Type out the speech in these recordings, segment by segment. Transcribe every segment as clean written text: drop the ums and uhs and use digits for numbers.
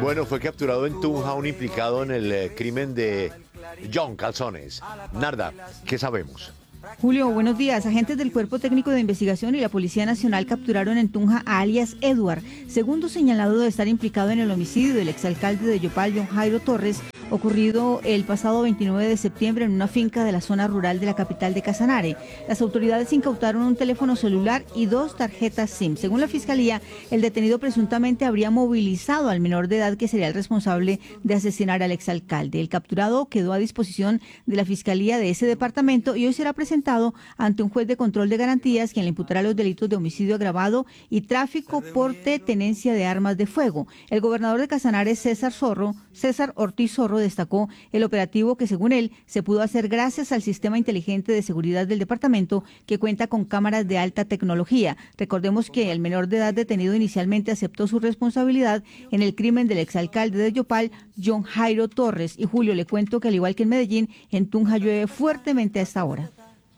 Bueno, fue capturado en Tunja un implicado en el crimen de John Calzones. Narda, ¿qué sabemos? Julio, buenos días. Agentes del Cuerpo Técnico de Investigación y la Policía Nacional capturaron en Tunja a alias Edward, segundo señalado de estar implicado en el homicidio del exalcalde de Yopal, John Jairo Torres, ocurrido el pasado 29 de septiembre en una finca de la zona rural de la capital de Casanare. Las autoridades incautaron un teléfono celular y 2 tarjetas SIM. Según la Fiscalía, el detenido presuntamente habría movilizado al menor de edad que sería el responsable de asesinar al exalcalde. El capturado quedó a disposición de la Fiscalía de ese departamento y hoy será presentado ante un juez de control de garantías quien le imputará los delitos de homicidio agravado y tráfico, porte, tenencia de armas de fuego. El gobernador de Casanare, César Ortiz Zorro, destacó el operativo que, según él, se pudo hacer gracias al sistema inteligente de seguridad del departamento que cuenta con cámaras de alta tecnología. Recordemos que el menor de edad detenido inicialmente aceptó su responsabilidad en el crimen del exalcalde de Yopal, John Jairo Torres. Y Julio, le cuento que al igual que en Medellín, en Tunja llueve fuertemente a esta hora.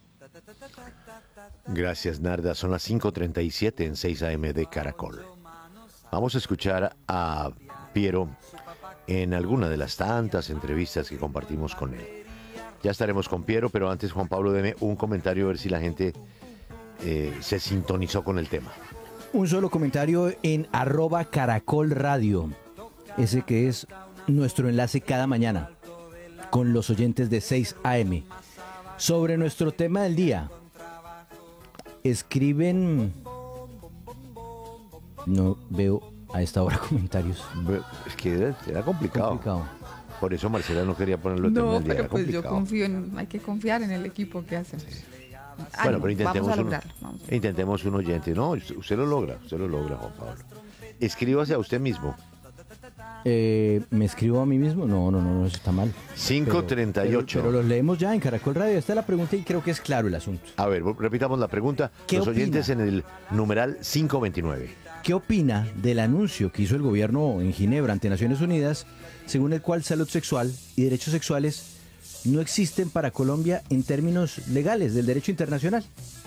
Gracias, Narda. Son las 5:37 en 6 AM de Caracol. Vamos a escuchar a Piero en alguna de las tantas entrevistas que compartimos con él. Ya estaremos con Piero, pero antes, Juan Pablo, deme un comentario a ver si la gente se sintonizó con el tema. Un solo comentario en @caracolradio, ese que es nuestro enlace cada mañana con los oyentes de 6 AM. Sobre nuestro tema del día, escriben... No veo a esta hora comentarios. Es que era complicado. Por eso Marcela no quería ponerlo en tema del día. Pero pues yo confío hay que confiar en el equipo que hacen. Sí. Bueno, pero intentemos un oyente. No, usted lo logra, Juan Pablo. Escríbase a usted mismo. ¿Me escribo a mí mismo? No, eso está mal. 5:38. Pero los leemos ya en Caracol Radio. Esta es la pregunta y creo que es claro el asunto. A ver, repitamos la pregunta. Los oyentes en el numeral 529. ¿Qué opina del anuncio que hizo el gobierno en Ginebra ante Naciones Unidas, según el cual salud sexual y derechos sexuales no existen para Colombia en términos legales del derecho internacional?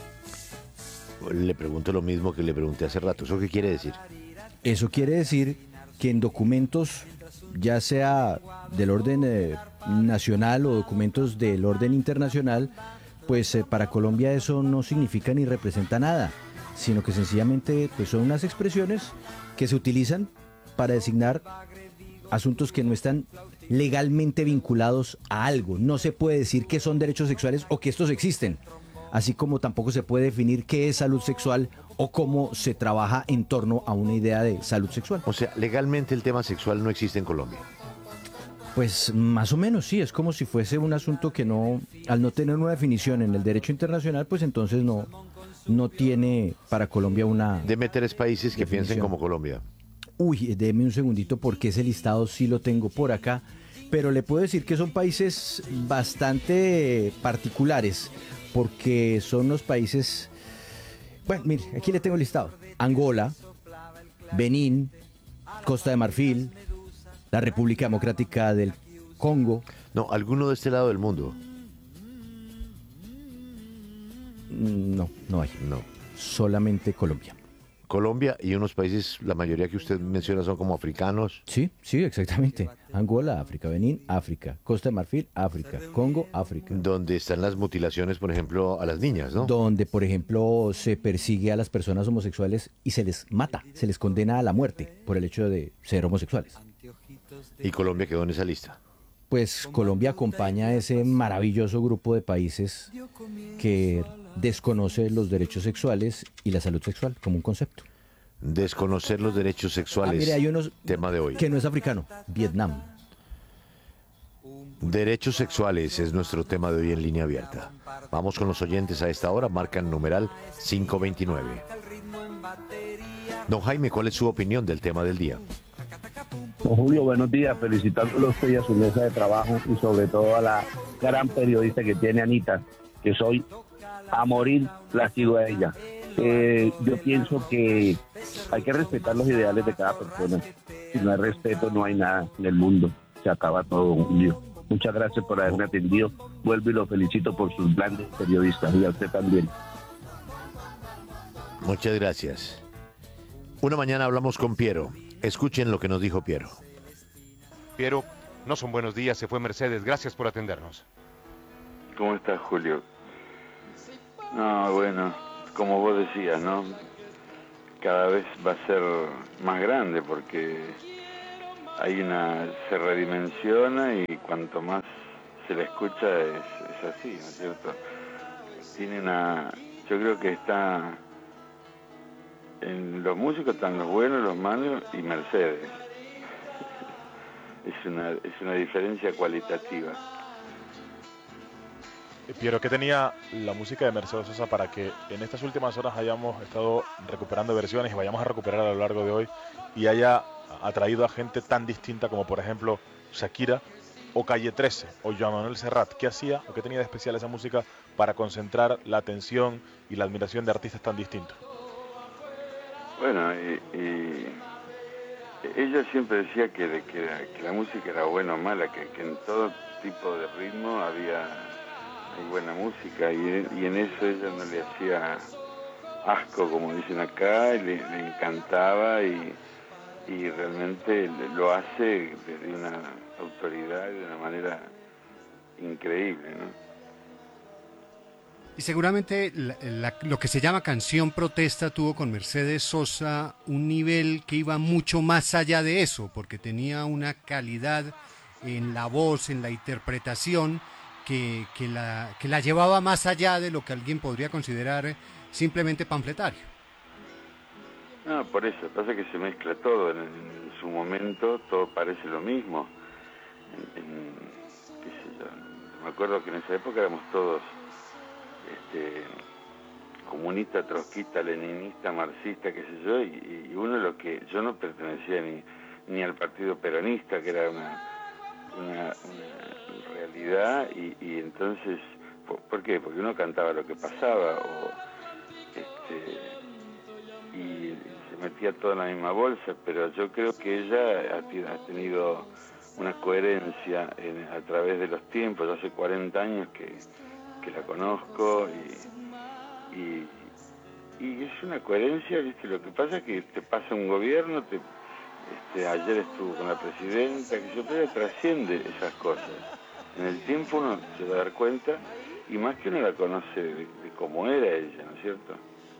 Le pregunto lo mismo que le pregunté hace rato. ¿Eso qué quiere decir? Eso quiere decir que en documentos, ya sea del orden nacional o documentos del orden internacional, pues para Colombia eso no significa ni representa nada, sino que sencillamente pues son unas expresiones que se utilizan para designar asuntos que no están legalmente vinculados a algo. No se puede decir que son derechos sexuales o que estos existen, así como tampoco se puede definir qué es salud sexual o cómo se trabaja en torno a una idea de salud sexual. O sea, legalmente el tema sexual no existe en Colombia. Pues más o menos sí, es como si fuese un asunto que no, al no tener una definición en el derecho internacional, pues entonces no tiene para Colombia una... Deme 3 países que definición. piensen como Colombia. Uy, deme un segundito porque ese listado sí lo tengo por acá, pero le puedo decir que son países bastante particulares, porque son los países... Bueno, mire, aquí le tengo el listado. Angola, Benín, Costa de Marfil, la República Democrática del Congo. No, alguno de este lado del mundo. No hay. No. Solamente Colombia. Colombia y unos países, la mayoría que usted menciona son como africanos. Sí, exactamente. Angola, África, Benín, África, Costa de Marfil, África, Congo, África. Donde están las mutilaciones, por ejemplo, a las niñas, ¿no? Donde, por ejemplo, se persigue a las personas homosexuales y se les mata, se les condena a la muerte por el hecho de ser homosexuales. ¿Y Colombia quedó en esa lista? Pues Colombia acompaña a ese maravilloso grupo de países que desconoce los derechos sexuales y la salud sexual como un concepto. Desconocer los derechos sexuales, mire, hay unos tema de hoy. Que no es africano, Vietnam. Derechos sexuales es nuestro tema de hoy en Línea Abierta. Vamos con los oyentes a esta hora, marcan numeral 529. Don Jaime, ¿cuál es su opinión del tema del día? Don Julio, buenos días, felicitándolo a usted y a su mesa de trabajo y sobre todo a la gran periodista que tiene Anita, que soy a morir la sigo a ella. Yo pienso que hay que respetar los ideales de cada persona. Si no hay respeto, no hay nada en el mundo. Se acaba todo, don Julio. Muchas gracias por haberme atendido. Vuelvo y lo felicito por sus grandes periodistas y a usted también. Muchas gracias. Una mañana hablamos con Piero. Escuchen lo que nos dijo Piero. Piero, no son buenos días, se fue Mercedes, gracias por atendernos. ¿Cómo estás, Julio? No, bueno, como vos decías, ¿no? Cada vez va a ser más grande porque se redimensiona y cuanto más se la escucha es así, ¿no es cierto? Yo creo que está en los músicos, están los buenos, los malos y Mercedes. Es una diferencia cualitativa. Piero, ¿qué tenía la música de Mercedes Sosa para que en estas últimas horas hayamos estado recuperando versiones y vayamos a recuperar a lo largo de hoy y haya atraído a gente tan distinta como por ejemplo Shakira o Calle 13 o Joan Manuel Serrat? ¿Qué hacía o qué tenía de especial esa música para concentrar la atención y la admiración de artistas tan distintos? Bueno, ella siempre decía que la música era buena o mala, que en todo tipo de ritmo hay buena música y en eso ella no le hacía asco, como dicen acá, y le encantaba y realmente lo hace desde una autoridad de una manera increíble, ¿no? Y seguramente lo que se llama canción protesta tuvo con Mercedes Sosa un nivel que iba mucho más allá de eso, porque tenía una calidad en la voz, en la interpretación, que la llevaba más allá de lo que alguien podría considerar simplemente panfletario. No, por eso, pasa que se mezcla todo, en su momento todo parece lo mismo. Qué sé yo, me acuerdo que en esa época éramos todos comunista, trotskista, leninista, marxista, qué sé yo, y uno yo no pertenecía ni al partido peronista, que era una realidad, y entonces, ¿por qué? Porque uno cantaba lo que pasaba, y se metía todo en la misma bolsa, pero yo creo que ella ha tenido una coherencia a través de los tiempos. Yo hace 40 años que la conozco y es una coherencia, ¿viste? Lo que pasa es que te pasa un gobierno, ayer estuvo con la presidenta, pero ella trasciende esas cosas. En el tiempo uno se va a dar cuenta, y más que uno la conoce de cómo era ella, ¿no es cierto?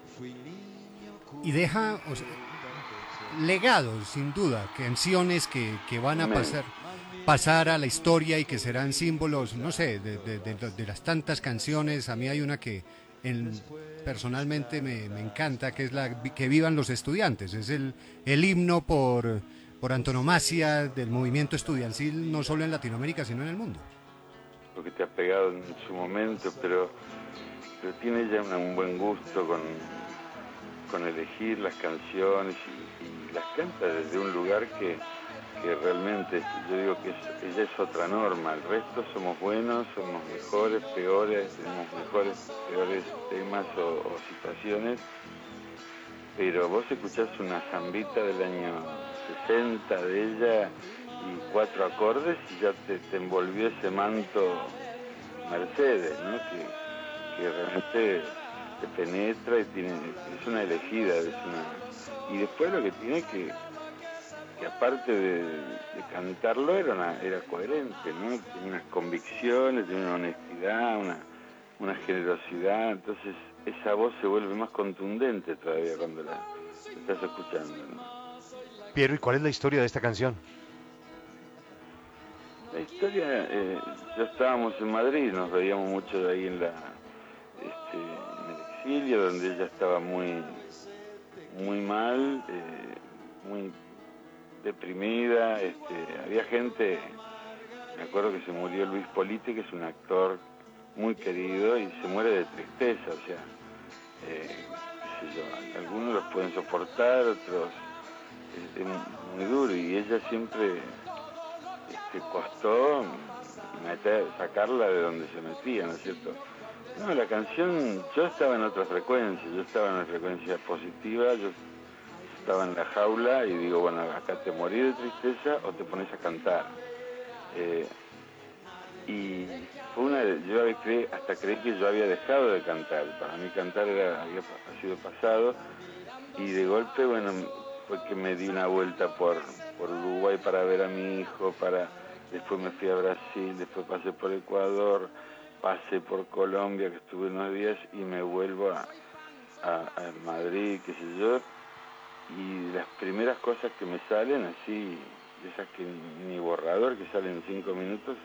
Y deja legados, sin duda, canciones que van a pasar a la historia y que serán símbolos, no sé, de las tantas canciones. A mí hay una que personalmente me encanta, que es que vivan los estudiantes. Es el himno por antonomasia del movimiento estudiantil, no solo en Latinoamérica, sino en el mundo. Porque te ha pegado en su momento, pero tiene ya un buen gusto con elegir las canciones y las canta desde un lugar que realmente, yo digo que ella es otra norma. El resto somos buenos, somos mejores, peores, tenemos mejores, peores temas o situaciones, pero vos escuchás una zambita del año 60 de ella y 4 acordes y ya te envolvió ese manto Mercedes, ¿no? Que realmente te penetra y es una elegida, y después lo que tiene que aparte de cantarlo era coherente, ¿no? Tenía unas convicciones, tenía una honestidad, una generosidad, entonces esa voz se vuelve más contundente todavía cuando la estás escuchando, ¿no? Piero, ¿y cuál es la historia de esta canción? La historia, ya estábamos en Madrid, nos veíamos mucho de ahí en el exilio, donde ella estaba muy mal, muy deprimida, había gente, me acuerdo que se murió Luis Politi, que es un actor muy querido, y se muere de tristeza, o sea, qué sé yo, algunos los pueden soportar, otros es muy duro, y ella siempre costó sacarla de donde se metía, ¿no es cierto? No, la canción, yo estaba en otra frecuencia, yo estaba en una frecuencia positiva, yo estaba en la jaula y digo, bueno, acá te morís de tristeza o te pones a cantar. Y fue yo hasta creí que yo había dejado de cantar. Para mí cantar había sido pasado, y de golpe, bueno, fue que me di una vuelta por Uruguay Uruguay para ver a mi hijo, después me fui a Brasil, después pasé por Ecuador, pasé por Colombia, que estuve unos días, y me vuelvo a Madrid, qué sé yo, y las primeras cosas que me salen así, esas que ni borrador, que salen en 5 minutos,